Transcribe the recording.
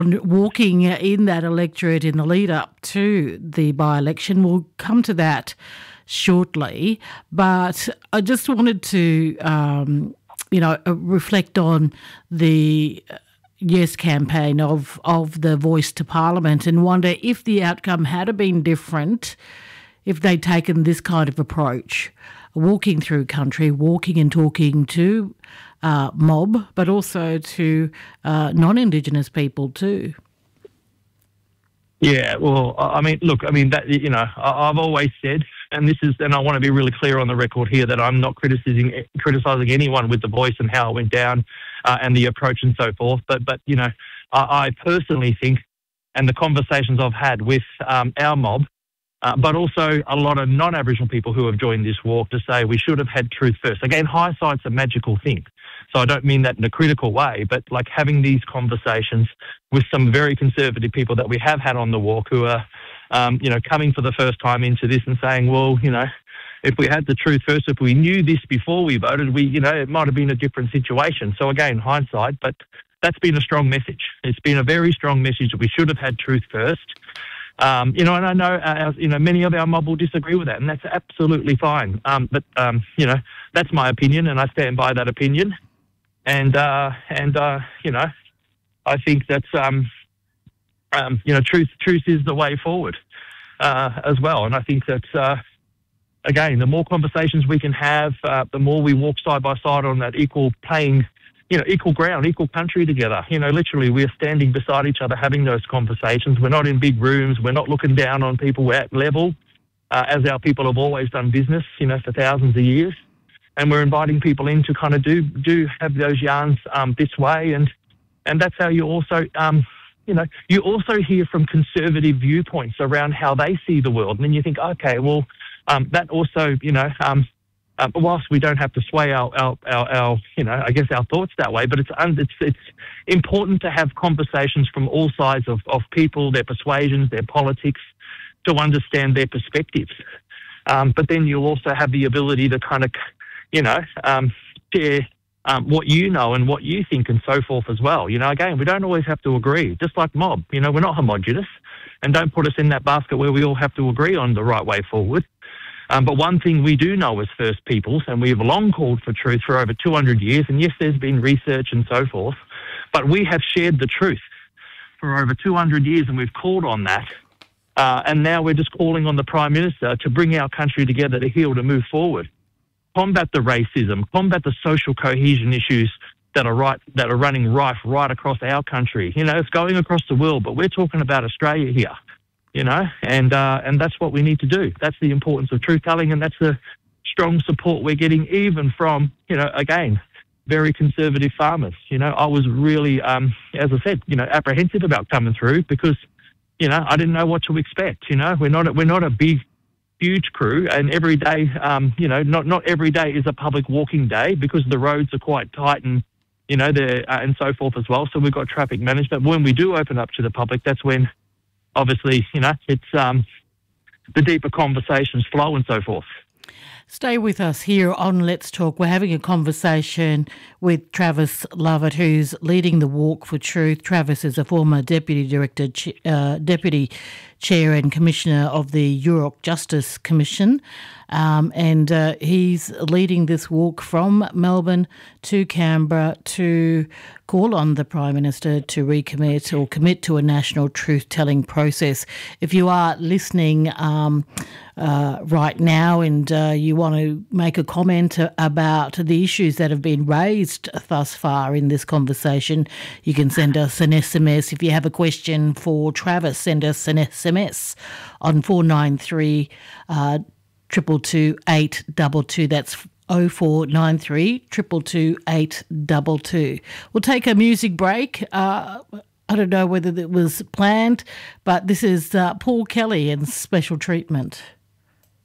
walking in that electorate in the lead up to the by-election. We'll come to that shortly, but I just wanted to, reflect on the Yes campaign of the Voice to Parliament and wonder if the outcome had been different if they'd taken this kind of approach, walking through country, walking and talking to mob, but also to non-Indigenous people too. Yeah, well, that, I've always said, and I want to be really clear on the record here, that I'm not criticising anyone with the Voice and how it went down and the approach and so forth. But I personally think, and the conversations I've had with our mob, but also a lot of non-Aboriginal people who have joined this walk, to say we should have had truth first. Again, hindsight's a magical thing. So I don't mean that in a critical way, but like having these conversations with some very conservative people that we have had on the walk who are, coming for the first time into this and saying, well, if we had the truth first, if we knew this before we voted, it might have been a different situation. So again, hindsight, but that's been a strong message. It's been a very strong message that we should have had truth first. And I know, many of our mob will disagree with that, and that's absolutely fine. But that's my opinion, and I stand by that opinion. And I think that's, truth is the way forward as well. And I think that, again, the more conversations we can have, the more we walk side by side on that equal playing, equal ground, equal country together. Literally we're standing beside each other having those conversations. We're not in big rooms. We're not looking down on people. We're at level, as our people have always done business, for thousands of years. And we're inviting people in to kind of do have those yarns this way. And that's how you also, you also hear from conservative viewpoints around how they see the world. And then you think, okay, well, that also, whilst we don't have to sway our thoughts that way, but it's important to have conversations from all sides of people, their persuasions, their politics, to understand their perspectives. But then you'll also have the ability to kind of, share what you know and what you think and so forth as well. Again, we don't always have to agree, just like mob. We're not homogenous, and don't put us in that basket where we all have to agree on the right way forward. But one thing we do know as First Peoples, and we have long called for truth for over 200 years, and yes, there's been research and so forth, but we have shared the truth for over 200 years, and we've called on that. And now we're just calling on the Prime Minister to bring our country together to heal, to move forward. Combat the racism, combat the social cohesion issues that are running rife right across our country. It's going across the world, but we're talking about Australia here. And that's what we need to do. That's the importance of truth telling, and that's the strong support we're getting even from, again, very conservative farmers. I was really, as I said, apprehensive about coming through because, I didn't know what to expect. We're not a big, huge crew, and every day, not every day is a public walking day because the roads are quite tight and, and so forth as well. So we've got traffic management. When we do open up to the public, that's when, obviously, it's the deeper conversations flow and so forth. Stay with us here on Let's Talk. We're having a conversation with Travis Lovett, who's leading the Walk for Truth. Travis is a former Deputy Chair and Commissioner of the Yurok Justice Commission, and he's leading this walk from Melbourne to Canberra to call on the Prime Minister to recommit or commit to a national truth-telling process. If you are listening right now and you want to make a comment about the issues that have been raised thus far in this conversation, you can send us an SMS. If you have a question for Travis, send us an SMS on 493 222 822. That's 0493 222 822. We'll take a music break. I don't know whether it was planned, but this is Paul Kelly and Special Treatment.